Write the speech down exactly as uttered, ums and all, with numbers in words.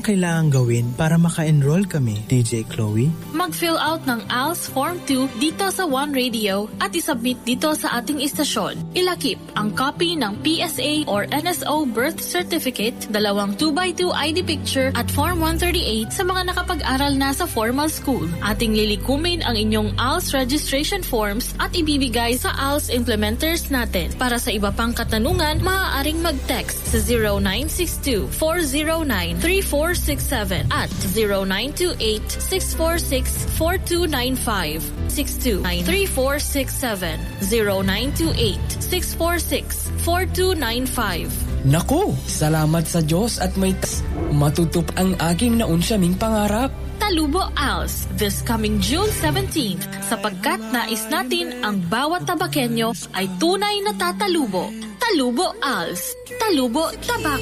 ang kailangan gawin para maka-enroll kami, D J Chloe? Mag-fill out ng A L S Form two dito sa One Radio at isubmit dito sa ating istasyon. Ilakip ang copy ng P S A or N S O birth certificate, dalawang two by two I D picture at Form one thirty-eight sa mga nakapag-aral na sa formal school. Ating lilikumin ang inyong A L S registration forms at ibibigay sa A L S implementers natin. Para sa iba pang katanungan, maaaring mag-text sa zero nine six two, four zero nine, three four six seven at zero nine two eight, six four six, four two nine five, six two nine, three four six seven, zero nine two eight, six four six, four two nine five. Naku, salamat sa Diyos at may tas matutup ang aking naunsyaming pangarap. Talubo A L S this coming June seventeenth sapagkat nais natin ang bawat Tabakenyo ay tunay na tatalubo. Talubo A L S. Talubo Tabak.